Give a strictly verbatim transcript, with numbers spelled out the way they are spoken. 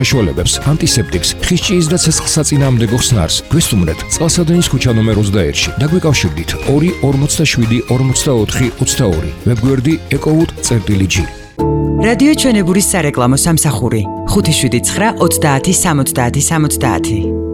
საშუალებებს, ანტისეპტიკს, ხისჭიის და ცეცხლსაწინააღმდეგო ხსნარს. გვესტუმრეთ წყალსადენის ქუჩა ნომერ ოცდაერთში. დაგვიკავშირდით ორი ორმოცდაშვიდი ორმოცდაოთხი ოცდაორი. ვებგვერდი ეკოут.წერტილი.ჯი. რადიო ჩვენებურის სარეკლამო სამსახური ხუთი შვიდი ცხრა ოცდაათი სამოცდაათი სამოცდაათი.